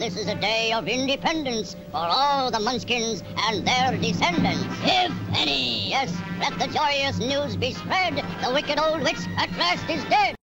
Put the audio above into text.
this is a day of independence for all the Munchkins and their descendants. If any. Yes, let the joyous news be spread. The wicked old witch at last is dead.